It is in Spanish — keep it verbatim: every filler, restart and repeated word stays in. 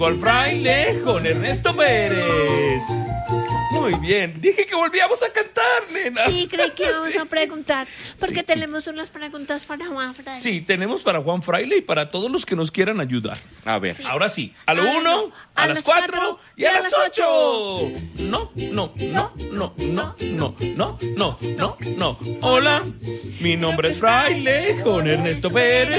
Al fraile con Ernesto Pérez. Muy bien, dije que volvíamos a cantar, nena. Sí, creí que íbamos a preguntar, porque sí. Tenemos unas preguntas para Juan Fraile. Sí, tenemos para Juan Fraile y para todos los que nos quieran ayudar. A ver, sí. Ahora sí, a lo uno, no. a, a las cuatro, cuatro y a, a las ocho. No, no, no, no, no, no, no, no, no, no. Hola, mi nombre es Fraile con Ernesto Pérez.